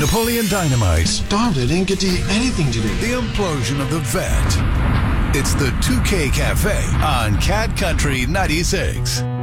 Napoleon Dynamite. Starved. I didn't get to eat anything today. The implosion of the vet. It's the 2K Cafe on Cat Country 96.